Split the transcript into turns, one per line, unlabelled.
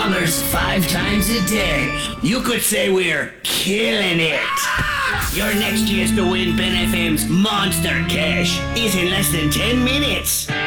$5 5 times a day. You could say we're killing it. Your next chance to win Ben FM's Monster Cash is in less than 10 minutes.